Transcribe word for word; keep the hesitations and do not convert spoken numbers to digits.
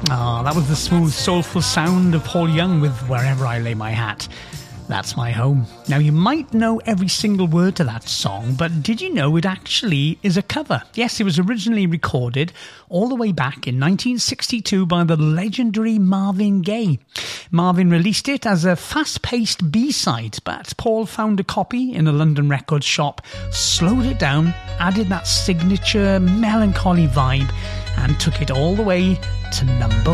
Ah, that was the smooth, soulful sound of Paul Young with Wherever I Lay My Hat. That's my home. Now, you might know every single word to that song, but did you know it actually is a cover? Yes, it was originally recorded all the way back in nineteen sixty-two by the legendary Marvin Gaye. Marvin released it as a fast-paced B-side, but Paul found a copy in a London record shop, slowed it down, added that signature melancholy vibe, and took it all the way to number